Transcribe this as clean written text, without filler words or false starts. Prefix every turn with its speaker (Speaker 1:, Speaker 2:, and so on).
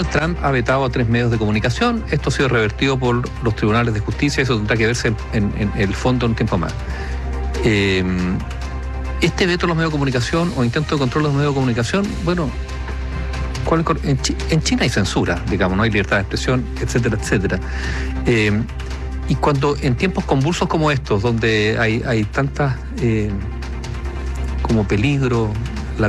Speaker 1: Donald Trump ha vetado a 3 medios de comunicación. Esto ha sido revertido por los tribunales de justicia. Eso tendrá que verse en el fondo un tiempo más. Este veto a los medios de comunicación o intento de control de los medios de comunicación, bueno, en China hay censura, digamos, no hay libertad de expresión, etcétera, etcétera. Y cuando en tiempos convulsos como estos, donde hay tantas como peligro